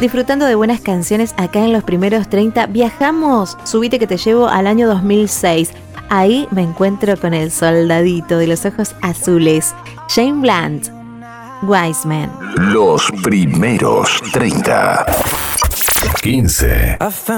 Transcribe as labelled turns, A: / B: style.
A: disfrutando de buenas canciones acá en los primeros 30. Viajamos, subite que te llevo al año 2006. Ahí me encuentro con el soldadito de los ojos azules, Shane Bland, Wiseman.
B: Los primeros 30. 15.